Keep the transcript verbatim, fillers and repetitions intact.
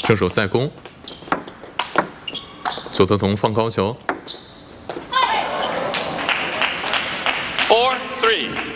正手塞攻，左德彤放高球。 Four, three.